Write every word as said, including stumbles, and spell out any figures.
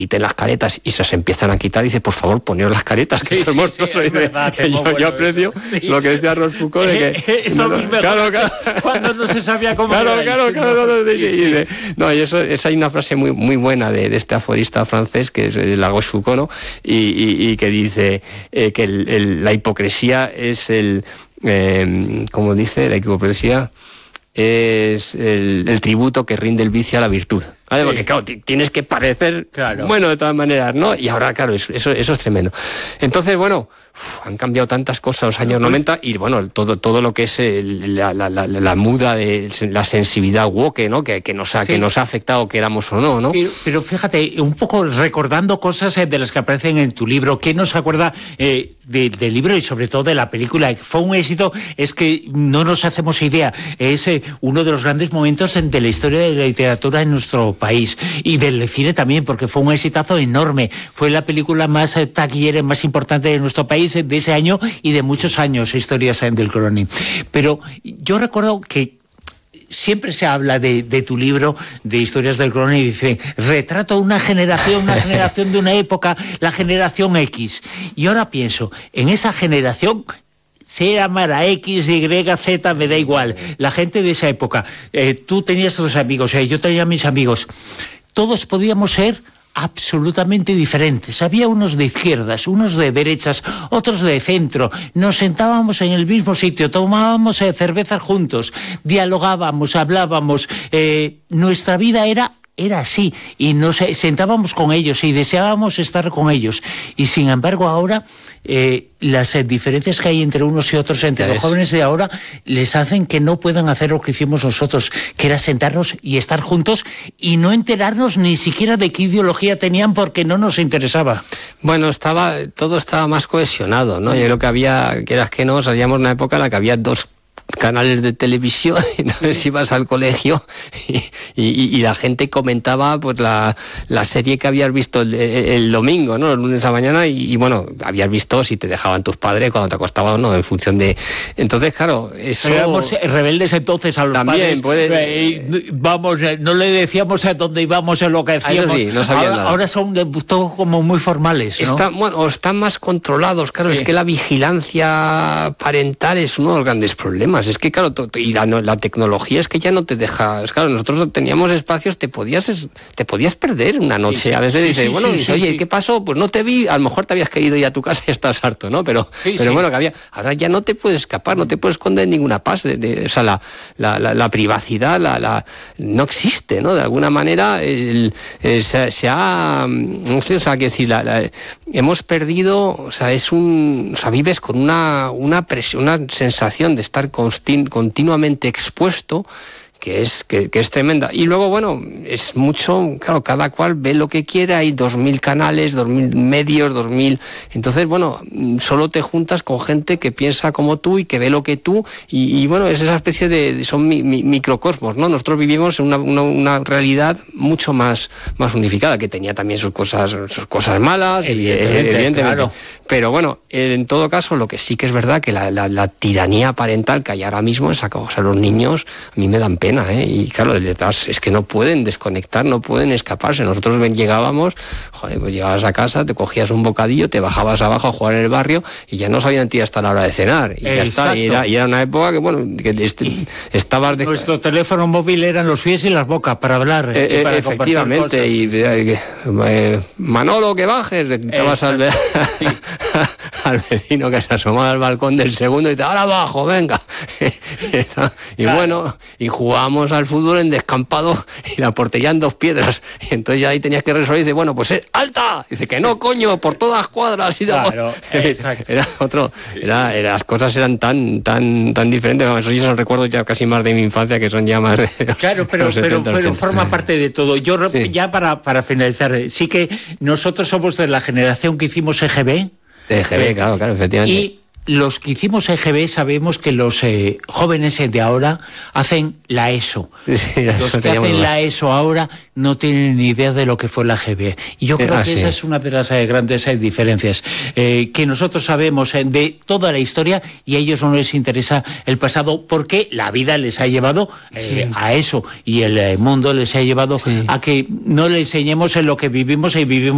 quiten las caretas y se las empiezan a quitar, dice, por favor, poneos las caretas, que sí, esto sí, es sí, sí, es verdad, yo, bueno yo aprecio sí. lo que decía Rochefoucauld de que... Esto no, es mejor claro, claro, cuando no se sabía cómo claro, era claro, eso, claro, ¿no? no, no, Sí, sí, sí. de, no, y eso, esa hay una frase muy, muy buena de, de este aforista francés, que es La Rochefoucauld, ¿no? y, y, y que dice eh, que el, el, la hipocresía es el... Eh, ¿cómo dice? La hipocresía es el, el tributo que rinde el vicio a la virtud, ¿vale? Sí. Porque claro, tienes que parecer claro. bueno de todas maneras, ¿no? Y ahora, claro, eso, eso, eso es tremendo. Entonces, bueno, uf, han cambiado tantas cosas los años noventa y, bueno, todo, todo lo que es el, la, la, la, la muda de la sensibilidad woke, ¿no? Que, que, nos ha, sí. que nos ha afectado, queramos o no, ¿no? Pero, pero fíjate, un poco recordando cosas de las que aparecen en tu libro, ¿qué nos acuerda eh, de, del libro y sobre todo de la película? Fue un éxito, es que no nos hacemos idea, es eh, uno de los grandes momentos de la historia de la literatura en nuestro país y del cine también, porque fue un exitazo enorme. Fue la película más eh, taquillera, más importante de nuestro país de ese año y de muchos años, Historias del Cronin. Pero yo recuerdo que siempre se habla de, de tu libro, de Historias del Cronin, y dice, retrato una generación, una generación de una época, la generación X. Y ahora pienso, en esa generación... sea Mara X, Y, Z, me da igual. La gente de esa época, eh, tú tenías tus amigos, eh, yo tenía mis amigos, todos podíamos ser absolutamente diferentes. Había unos de izquierdas, unos de derechas, otros de centro. Nos sentábamos en el mismo sitio, tomábamos eh, cervezas juntos, dialogábamos, hablábamos. Eh, nuestra vida era... era así, y nos sentábamos con ellos y deseábamos estar con ellos. Y sin embargo ahora eh, las eh, diferencias que hay entre unos y otros, entre los jóvenes de ahora, les hacen que no puedan hacer lo que hicimos nosotros, que era sentarnos y estar juntos y no enterarnos ni siquiera de qué ideología tenían porque no nos interesaba. Bueno, estaba todo estaba más cohesionado, ¿no? Yo creo que había, quieras que no, salíamos de una época en la que había dos canales de televisión, entonces ibas al colegio y, y, y la gente comentaba pues la, la serie que habías visto el, el domingo, ¿no? El lunes a la mañana y, y bueno, habías visto si te dejaban tus padres cuando te acostabas o no, en función de... Entonces, claro, eso... Éramos rebeldes entonces a los también padres. Puede... Eh, vamos, no le decíamos a dónde íbamos, a lo que decíamos. Sí, no sabían ahora, nada. Ahora son todos como muy formales, ¿no? Está, bueno, o están más controlados, claro, sí. Es que la vigilancia parental es uno de los grandes problemas. Es que, claro, y la, la tecnología es que ya no te deja... Claro, nosotros teníamos espacios, te podías te podías perder una noche. Sí, sí, a veces sí, dices, sí, bueno, sí, dices, oye, sí. ¿qué pasó? Pues no te vi, a lo mejor te habías querido ir a tu casa y estás harto, ¿no? Pero, sí, pero sí. bueno, que había... Ahora ya no te puedes escapar, no te puedes esconder en ninguna paz. De, de, o sea, la, la, la, la privacidad la, la, no existe, ¿no? De alguna manera el, el, se, se ha... No sé, o sea, que decir, la, la, hemos perdido... O sea, es un... O sea, vives con una, una presión, una sensación de estar constin, continuamente expuesto, que es que, que es tremenda. Y luego, bueno, es mucho, claro, cada cual ve lo que quiere, hay dos mil canales, dos mil medios, dos mil... Entonces, bueno, solo te juntas con gente que piensa como tú y que ve lo que tú, y, y bueno, es esa especie de... son mi, mi, microcosmos, ¿no? Nosotros vivimos en una, una, una realidad mucho más, más unificada, que tenía también sus cosas, sus cosas malas, evidentemente, evidentemente. Claro. Pero bueno, en todo caso, lo que sí que es verdad, que la, la, la tiranía parental que hay ahora mismo, esa cosa, los niños, a mí me dan pena. ¿Eh? Y claro, es que no pueden desconectar, no pueden escaparse. Nosotros llegábamos, joder, pues llegabas a casa, te cogías un bocadillo, te bajabas abajo a jugar en el barrio y ya no sabían ti hasta la hora de cenar. Y ya está. Y era, y era una época que, bueno, que este, estabas de... Nuestro teléfono móvil eran los pies y las bocas para hablar. Eh, y para efectivamente. Y, eh, eh, Manolo, que bajes, le quitabas al, sí. al vecino que se asomaba al balcón del segundo y te ahora abajo, venga. Y claro. Bueno, y jugaba al fútbol en descampado y la portería en dos piedras, y entonces ya ahí tenías que resolver y dice, bueno, pues es alta, dice que no, coño, por todas cuadras y claro, exacto. Era otro, era, era, las cosas eran tan tan tan diferentes. Eso yo son recuerdos ya casi más de mi infancia, que son ya más de los, claro, pero, los setenta, pero, pero forma parte de todo. Yo sí. ya para, para finalizar, sí que nosotros somos de la generación que hicimos E G B. E G B, eh, claro, claro, efectivamente. Y los que hicimos E G B sabemos que los eh, jóvenes de ahora hacen la ESO. Sí, los que hacen la ESO ahora no tienen ni idea de lo que fue la E G B. Y yo creo ah, que sí. esa es una de las eh, grandes eh, diferencias. Eh, que nosotros sabemos eh, de toda la historia y a ellos no les interesa el pasado, porque la vida les ha llevado eh, sí. a eso, y el eh, mundo les ha llevado sí. a que no le enseñemos en lo que vivimos y vivimos